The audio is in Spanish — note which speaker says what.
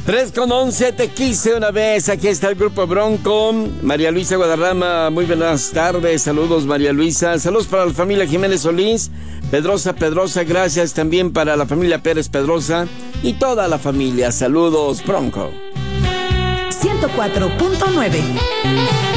Speaker 1: 3:11, te quise una vez. Aquí está el grupo Bronco. María Luisa Guadarrama, muy buenas tardes. Saludos, María Luisa. Saludos para la familia Jiménez Solís, Pedrosa, gracias también para la familia Pérez Pedrosa y toda la familia. Saludos, Bronco.
Speaker 2: 104.9